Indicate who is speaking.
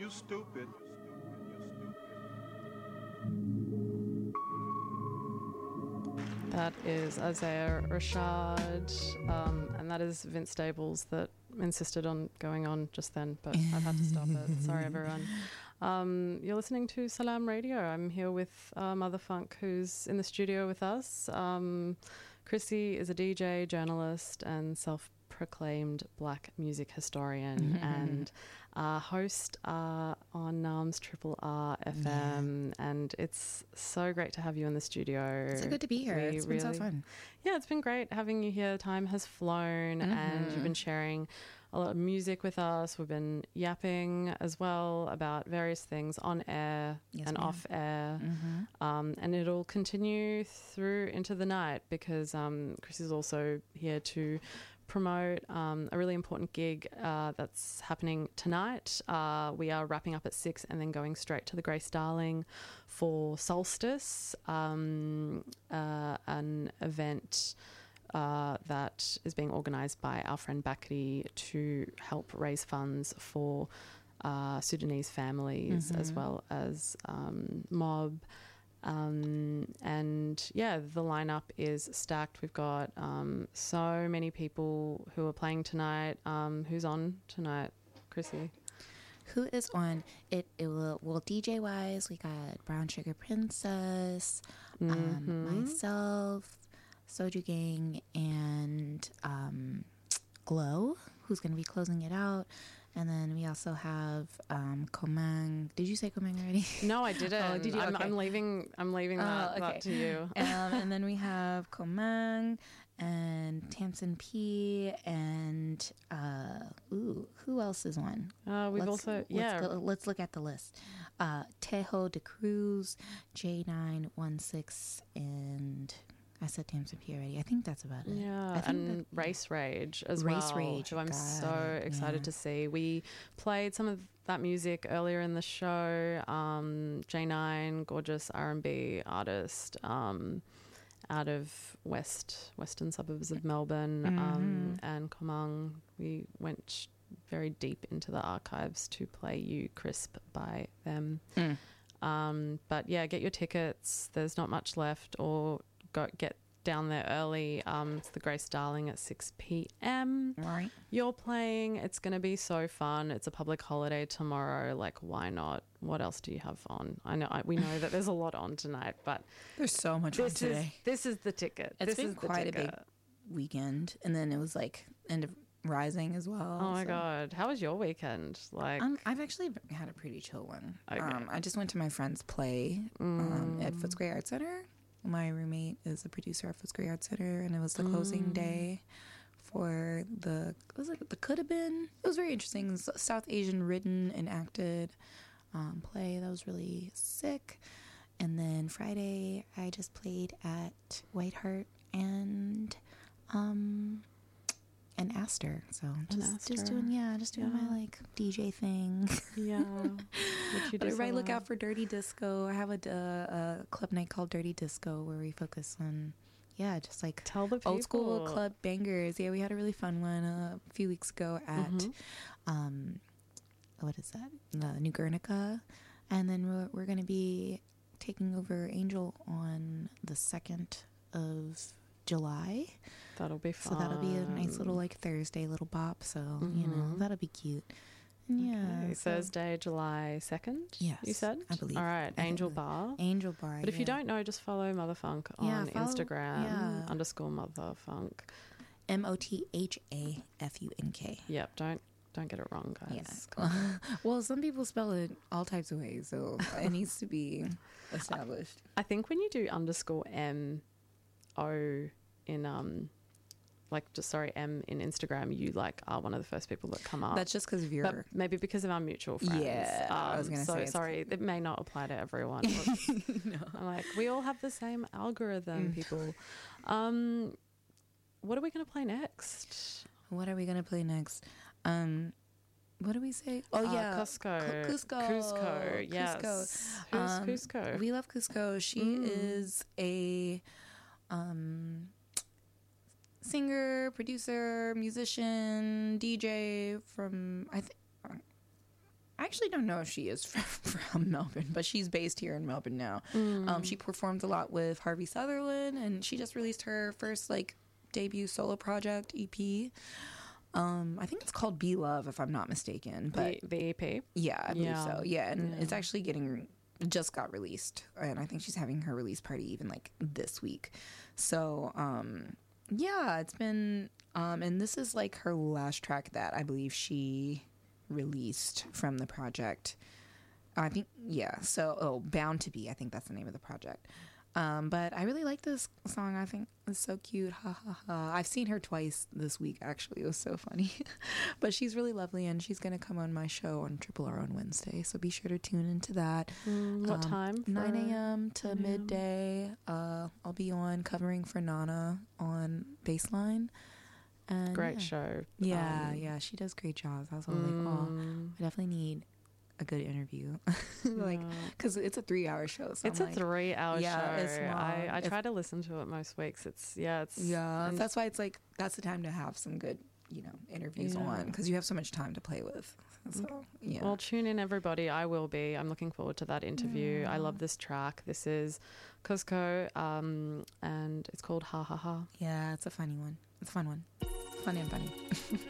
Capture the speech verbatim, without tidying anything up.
Speaker 1: you stupid.
Speaker 2: That is Isaiah Rashad, um, and that is Vince Staples that insisted on going on just then, but I've had to stop it. Sorry, everyone. Um, you're listening to Salam Radio. I'm here with uh, Mother Funk, who's in the studio with us. Um, Chrissy is a D J, journalist, and self-proclaimed black music historian, mm-hmm. and uh, host uh, on NARM's Triple R F M. Yeah. And it's so great to have you in the studio.
Speaker 3: It's so good to be here. We it's been really, so fun.
Speaker 2: Yeah, it's been great having you here. Time has flown, mm-hmm. and you've been sharing a lot of music with us. We've been yapping as well about various things on air yes, and ma'am. off air. Mm-hmm. Um, and it'll continue through into the night because um, Chris is also here to promote um, a really important gig uh, that's happening tonight. Uh, we are wrapping up at six and then going straight to the Grace Darling for Solstice, um, uh, an event Uh, that is being organised by our friend Bakri to help raise funds for uh, Sudanese families, mm-hmm. as well as um, Mob. Um, and yeah, the lineup is stacked. We've got um, so many people who are playing tonight. Um, who's on tonight, Chrissy?
Speaker 3: Who is on? It it will well D J wise, we got Brown Sugar Princess, mm-hmm. um, myself, Soju Gang, and um, Glow, who's going to be closing it out. And then we also have um, Komang. Did you say Komang already?
Speaker 2: No, I didn't.
Speaker 3: Oh, did you?
Speaker 2: I'm,
Speaker 3: okay.
Speaker 2: I'm leaving. I'm leaving that, oh, okay. that to you.
Speaker 3: um, and then we have Komang and Tamsin P. And uh, ooh, who else is on?
Speaker 2: Uh, we've
Speaker 3: let's,
Speaker 2: also yeah.
Speaker 3: Let's, go, let's look at the list. Uh, Tejo de Cruz, J nine one six, and I said Tamsin P already. I think that's about it.
Speaker 2: Yeah, and that, Race Rage as
Speaker 3: Race
Speaker 2: well.
Speaker 3: Rage,
Speaker 2: who I'm
Speaker 3: God,
Speaker 2: so excited
Speaker 3: yeah.
Speaker 2: to see. We played some of that music earlier in the show. Um, J nine, gorgeous R and B artist um, out of west western suburbs of Melbourne, mm-hmm. um, and Komang. We went very deep into the archives to play You Crisp by them. Mm. Um, but yeah, get your tickets. There's not much left, or go get down there early. Um, it's the Grace Darling at six p.m.
Speaker 3: Right.
Speaker 2: You're playing. It's going to be so fun. It's a public holiday tomorrow. Like, why not? What else do you have on? I know I, we know that there's a lot on tonight, but
Speaker 3: there's so much on today.
Speaker 2: Is, this is the ticket.
Speaker 3: It's
Speaker 2: this
Speaker 3: been
Speaker 2: is
Speaker 3: quite
Speaker 2: the
Speaker 3: a big weekend, and then it was like end of Rising as well.
Speaker 2: Oh my
Speaker 3: so.
Speaker 2: God, how was your weekend? Like,
Speaker 3: um, I've actually had a pretty chill one.
Speaker 2: Okay.
Speaker 3: Um, I just went to my friend's play mm. um, at Footscray Art Center. My roommate is a producer at Footscray Art Center, and it was the mm. closing day for the was it the could have been. It was very interesting. It was a South Asian written and acted um, play that was really sick. And then Friday, I just played at White Hart and um. and Astor, so just Astor. just doing yeah, just doing yeah. my like D J thing.
Speaker 2: Yeah, which you do.
Speaker 3: Everybody look out for Dirty Disco. I have a, a, a club night called Dirty Disco where we focus on yeah, just like
Speaker 2: tell the people.
Speaker 3: Old school club bangers. Yeah, we had a really fun one uh, a few weeks ago at mm-hmm. um, what is that? Uh, New Guernica, and then we're we're gonna be taking over Angel on the second of July.
Speaker 2: That'll be fun.
Speaker 3: So that'll be a nice little like Thursday little bop. So mm-hmm. you know that'll be cute. And yeah,
Speaker 2: okay.
Speaker 3: so.
Speaker 2: Thursday, July second.
Speaker 3: Yes,
Speaker 2: you said.
Speaker 3: I believe.
Speaker 2: All right,
Speaker 3: I
Speaker 2: Angel
Speaker 3: believe.
Speaker 2: Bar.
Speaker 3: Angel Bar.
Speaker 2: But if
Speaker 3: yeah.
Speaker 2: you don't know, just follow Mother Funk on
Speaker 3: yeah, follow,
Speaker 2: Instagram
Speaker 3: yeah.
Speaker 2: underscore Mother Funk.
Speaker 3: M O T H A F U N K.
Speaker 2: Yep. Don't don't get it wrong, guys.
Speaker 3: Yeah. Well, some people spell it all types of ways, so it needs to be established.
Speaker 2: I, I think when you do underscore M O in um. like just sorry M in Instagram, you like are one of the first people that come up.
Speaker 3: That's just because of your
Speaker 2: but maybe because of our mutual friends.
Speaker 3: Yeah, um, I was gonna
Speaker 2: so
Speaker 3: say
Speaker 2: sorry, it may not apply to everyone.
Speaker 3: No.
Speaker 2: I'm like, we all have the same algorithm, people. Um, what are we going to play next?
Speaker 3: What are we going to play next? Um, what do we say? Oh
Speaker 2: uh,
Speaker 3: yeah,
Speaker 2: Cusco.
Speaker 3: C- Cusco.
Speaker 2: Cusco. Yes.
Speaker 3: Cusco.
Speaker 2: Who's
Speaker 3: um,
Speaker 2: Cusco?
Speaker 3: We love Cusco. She mm. is a um. singer, producer, musician, D J from I think I actually don't know if she is from, from Melbourne, but she's based here in Melbourne now. Mm. Um, she performs a lot with Harvey Sutherland, and she just released her first like debut solo project E P. Um, I think it's called Be Love, if I'm not mistaken. But
Speaker 2: the, the E P,
Speaker 3: yeah, I believe
Speaker 2: yeah.
Speaker 3: so. Yeah, and
Speaker 2: yeah.
Speaker 3: it's actually getting just got released, and I think she's having her release party even like this week. So, um, yeah, it's been, um, and this is like her last track that I believe she released from the project. I think, yeah. So, oh, Bound to Be, I think that's the name of the project. Um, but I really like this song. I think it's so cute. Ha ha ha. I've seen her twice this week, actually. It was so funny. But she's really lovely, and she's going to come on my show on Triple R on Wednesday. So be sure to tune into that.
Speaker 2: Mm, what um, time?
Speaker 3: nine a.m. to nine a.m. midday. Uh, I'll be on covering for Nana on Baseline. And
Speaker 2: great
Speaker 3: yeah.
Speaker 2: show.
Speaker 3: Yeah,
Speaker 2: um,
Speaker 3: yeah. She does great jobs. I was all mm, like, oh, I definitely need a good interview. Like, because yeah. it's a three hour show. So
Speaker 2: it's
Speaker 3: I'm
Speaker 2: a
Speaker 3: like,
Speaker 2: three hour
Speaker 3: yeah,
Speaker 2: show.
Speaker 3: It's long.
Speaker 2: I, I
Speaker 3: if,
Speaker 2: try to listen to it most weeks. It's, yeah, it's.
Speaker 3: Yeah, that's why it's like, that's the time to have some good, you know, interviews yeah. on, because you have so much time to play with. So, yeah.
Speaker 2: Well, tune in, everybody. I will be. I'm looking forward to that interview. Yeah. I love this track. This is Cusco, um, and it's called Ha Ha Ha.
Speaker 3: Yeah, it's a funny one. It's a fun one. Funny and funny.